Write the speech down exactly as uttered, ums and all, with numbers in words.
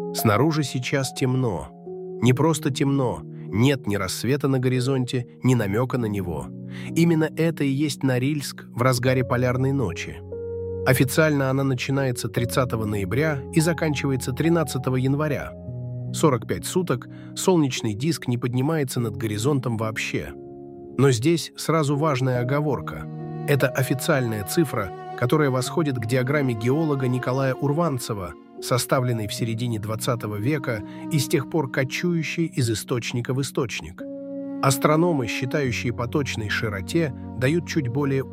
Снаружи сейчас темно. Не просто темно, нет ни рассвета на горизонте, ни намека на него. Именно это и есть Норильск в разгаре полярной ночи. Официально она начинается тридцатого ноября и заканчивается тринадцатого января. сорок пять суток солнечный диск не поднимается над горизонтом вообще. Но здесь сразу важная оговорка. Это официальная цифра, которая восходит к диаграмме геолога Николая Урванцева, составленной в середине двадцатого века и с тех пор кочующей из источника в источник. Астрономы, считающие по точной широте, дают чуть более